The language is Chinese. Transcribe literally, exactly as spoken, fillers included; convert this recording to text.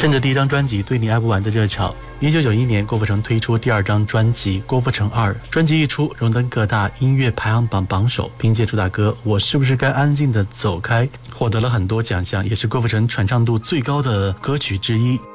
趁着第一张专辑《对你爱不完》的热潮，一九九一年郭富城推出第二张专辑《郭富城二》，专辑一出荣登各大音乐排行榜榜首，并借主打歌《我是不是该安静的走开》获得了很多奖项，也是郭富城传唱度最高的歌曲之一。